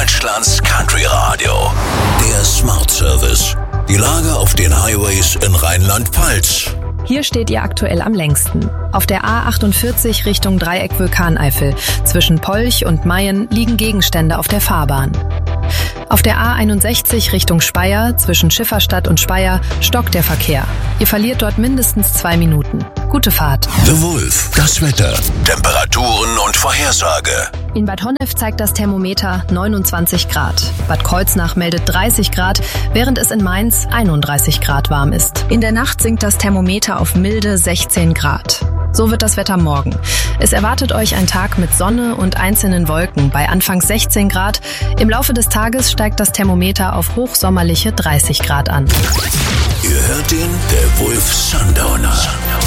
Deutschlands Country Radio. Der Smart Service. Die Lage auf den Highways in Rheinland-Pfalz. Hier steht ihr aktuell am längsten. Auf der A48 Richtung Dreieck Vulkaneifel. Zwischen Polch und Mayen liegen Gegenstände auf der Fahrbahn. Auf der A61 Richtung Speyer, zwischen Schifferstadt und Speyer, stockt der Verkehr. Ihr verliert dort mindestens 2 Minuten. Gute Fahrt. The Wolf, das Wetter, Temperaturen und Vorhersage. In Bad Honnef zeigt das Thermometer 29 Grad. Bad Kreuznach meldet 30 Grad, während es in Mainz 31 Grad warm ist. In der Nacht sinkt das Thermometer auf milde 16 Grad. So wird das Wetter morgen. Es erwartet euch ein Tag mit Sonne und einzelnen Wolken bei anfangs 16 Grad. Im Laufe des Tages steigt das Thermometer auf hochsommerliche 30 Grad an. Ihr hört den The Wolf Sundowner.